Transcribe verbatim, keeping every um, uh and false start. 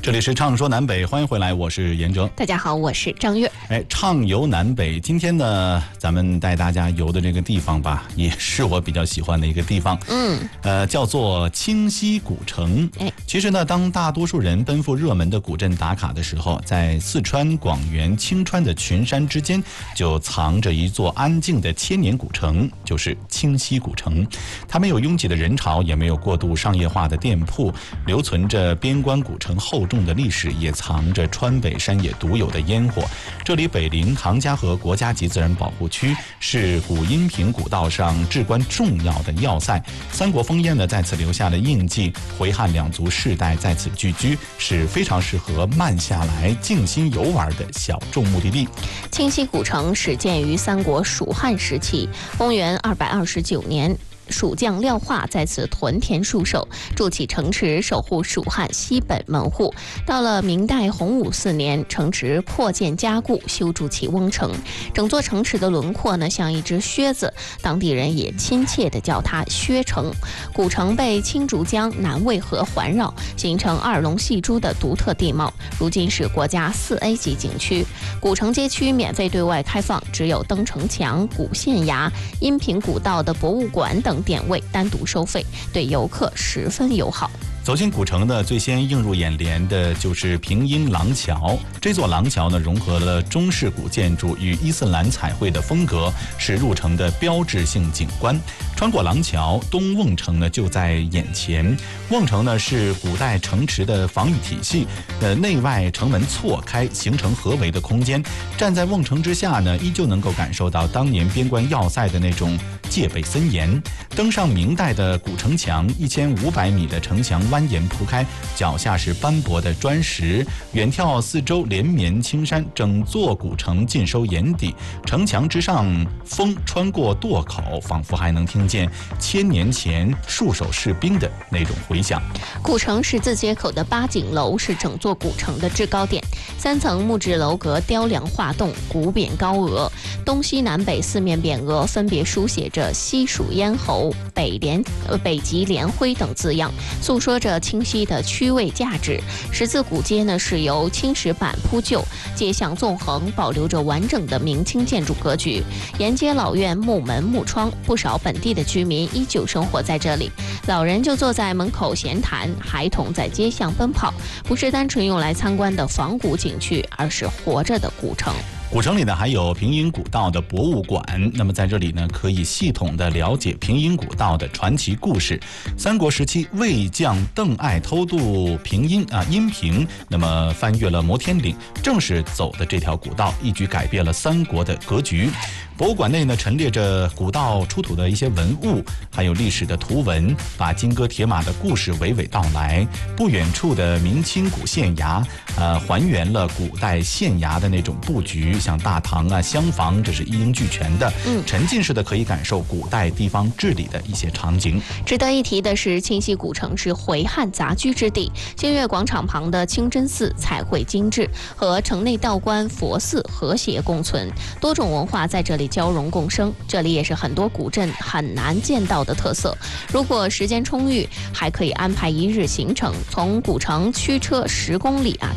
这里是畅说南北，欢迎回来，我是严哲。 大家好，我是张悦。 哎，畅游南北，今天呢，咱们带大家游的这个地方吧，也是我比较喜欢的一个地方。嗯，呃，叫做清溪古城。哎，其实呢，当大多数人奔赴热门的古镇打卡的时候，在四川、广元、青川的群山之间，就藏着一座安静的千年古城，就是清溪古城。它没有拥挤的人潮，也没有过度商业化的店铺，留存着边关古城厚重的历史，也藏着川北山野独有的烟火。这里北临唐家河国家级自然保护区，是古阴平古道上至关重要的要塞。三国烽烟呢在此留下了印记，回汉两族世代在此聚居，是非常适合慢下来静心游玩的小众目的地。 清溪古城始建于三国蜀汉时期，公元二百二十九年。蜀将廖化在此屯田戍守，筑起城池，守护蜀汉西北门户。到了明代洪武四年，城池扩建加固，修筑起瓮城。整座城池的轮廓呢，像一只靴子，当地人也亲切地叫它靴城。古城被青竹江、南渭河环绕，形成二龙戏珠的独特地貌，如今是国家四 A 级景区。古城街区免费对外开放，只有登城墙、古县衙、阴平古道的博物馆等点位单独收费，对游客十分友好。 走进古城呢，最先映入眼帘的就是平阴廊桥。这座廊桥呢，融合了中式古建筑与伊斯兰彩绘的风格，是入城的标志性景观。穿过廊桥，东瓮城呢就在眼前。瓮城呢是古代城池的防御体系，呃，内外城门错开，形成合围的空间。站在瓮城之下呢，依旧能够感受到当年边关要塞的那种戒备森严。登上明代的古城墙，一千五百米的城墙蜿蜒铺开，脚下是斑驳的砖石，远眺四周连绵青山，整座古城尽收眼底。城墙之上，风穿过垛口，仿佛还能听见千年前戍守士兵的那种回响。 古城十字街口的八景楼是整座古城的制高点，三层木质楼阁雕梁画栋，古匾高额，东西南北四面匾额分别书写着西蜀咽喉、北连、呃北极连徽等字样，诉说着清晰的区位价值。十字古街呢是由青石板铺就，街巷纵横，保留着完整的明清建筑格局。沿街老院木门木窗，不少本地的居民依旧生活在这里。老人就坐在门口闲谈，孩童在街巷奔跑，不是单纯用来参观的仿古景区，而是活着的古城。 古城里呢还有平阴古道的博物馆，那么在这里呢可以系统的了解平阴古道的传奇故事。三国时期魏将邓艾偷渡平阴啊阴平，那么翻越了摩天岭，正是走的这条古道，一举改变了三国的格局。博物馆内呢陈列着古道出土的一些文物，还有历史的图文，把金戈铁马的故事娓娓道来。不远处的明清古县衙，呃，还原了古代县衙的那种布局，像大堂啊、厢房，这是一应俱全的。嗯，沉浸式的可以感受古代地方治理的一些场景。 值得一提的是，清溪古城是回汉杂居之地，新月广场旁的清真寺彩绘精致，和城内道观、佛寺和谐共存，多种文化在这里交融共生。这里也是很多古镇很难见到的特色。如果时间充裕，还可以安排一日行程，从古城驱车十公里啊。